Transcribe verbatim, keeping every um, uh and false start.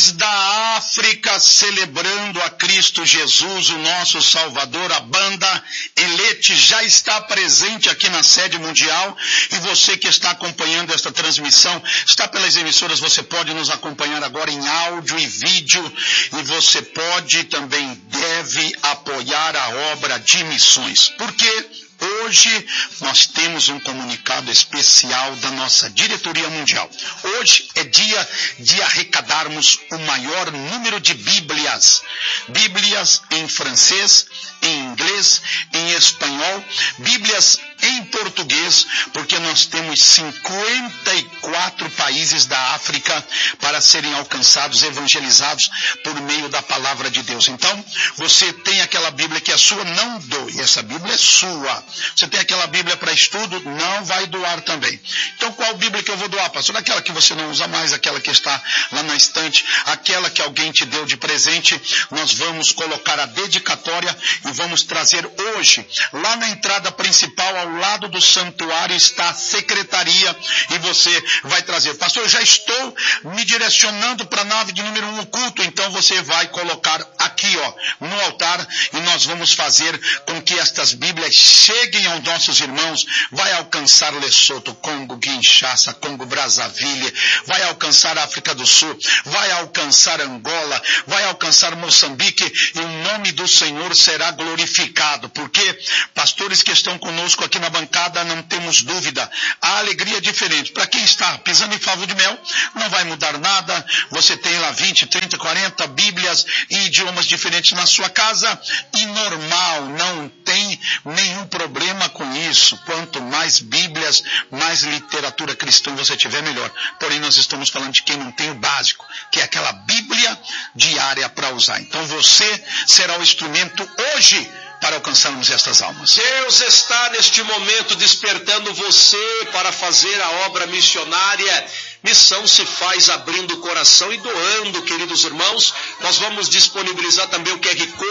países da África celebrando a Cristo Jesus, o nosso Salvador. A banda Elete já está presente aqui na sede mundial, e você que está acompanhando esta transmissão, está pelas emissoras, você pode nos acompanhar agora em áudio e vídeo, e você pode também deve apoiar a obra de missões. Por quê? Hoje nós temos um comunicado especial da nossa diretoria mundial. Hoje é dia de arrecadarmos o maior número de bíblias. Bíblias em francês, em inglês, em espanhol, bíblias em português, porque nós temos cinquenta e quatro países da África para serem alcançados, evangelizados por meio da palavra de Deus. Então, você tem aquela Bíblia que é sua, não doe. Essa Bíblia é sua. Você tem aquela Bíblia para estudo, não vai doar também. Então, qual Bíblia que eu vou doar, pastor? Aquela que você não usa mais, aquela que está lá na estante, aquela que alguém te deu de presente. Nós vamos colocar a dedicatória e vamos trazer hoje, lá na entrada principal, ao lado do santuário, está a secretaria, e você vai trazer. Pastor, eu já estou me direcionando para a nave de número um, o culto. Então você vai colocar aqui, ó, no altar, e nós vamos fazer com que estas Bíblias cheguem aos nossos irmãos. Vai alcançar Lesoto, Congo, Kinshasa, Congo, Brazzaville, vai alcançar a África do Sul, vai alcançar Angola, vai alcançar Moçambique, e o nome do Senhor será glorificado. Porque pastores que estão conosco aqui na bancada, não temos dúvida, a alegria é diferente. Para quem está pisando em favo de mel, não vai mudar nada. Você tem lá vinte, trinta, quarenta Bíblias e idiomas diferentes na sua casa, e normal, não tem nenhum problema com isso. Quanto mais Bíblias, mais literatura cristã você tiver, melhor. Porém, nós estamos falando de quem não tem o básico, que é aquela Bíblia diária para usar. Então você será o instrumento hoje para alcançarmos estas almas. Deus está neste momento despertando você para fazer a obra missionária. Missão se faz abrindo o coração e doando, queridos irmãos. Nós vamos disponibilizar também o Q R Code